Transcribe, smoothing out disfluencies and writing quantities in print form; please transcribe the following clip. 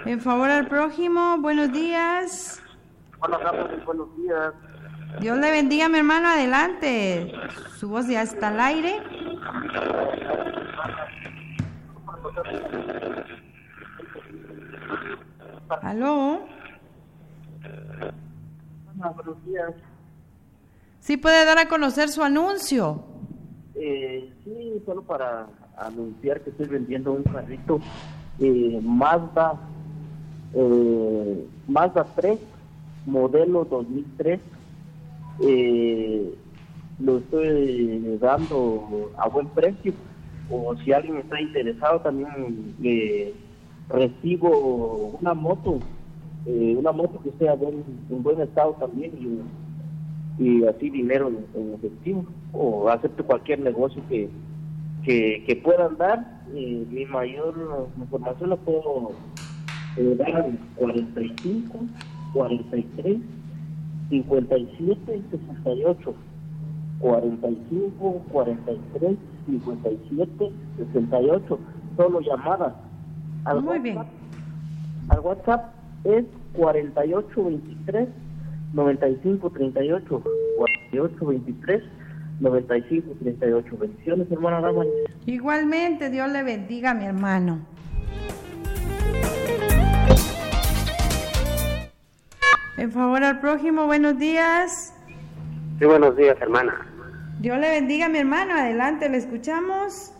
En favor al prójimo, buenos días. Hola, Ramón, buenos días. Dios le bendiga, mi hermano, adelante. Su voz ya está al aire. ¿Aló? Hola, buenos días. ¿Sí puede dar a conocer su anuncio? Sí, solo para anunciar que estoy vendiendo un carrito Mazda 3, modelo 2003. Lo estoy dando a buen precio, o si alguien está interesado también recibo una moto que sea en buen estado también, y así dinero en efectivo, o acepto cualquier negocio que puedan dar. Mi mayor información la puedo dar al 45 43 57 68, 45 43 57 68, solo llamadas. Muy bien. Al WhatsApp es 4823 9538, 4823 9538. Bendiciones, hermana Damaris. Igualmente, Dios le bendiga, mi hermano. En favor al prójimo, buenos días. Sí, buenos días, hermana. Dios le bendiga, mi hermano, adelante, le escuchamos.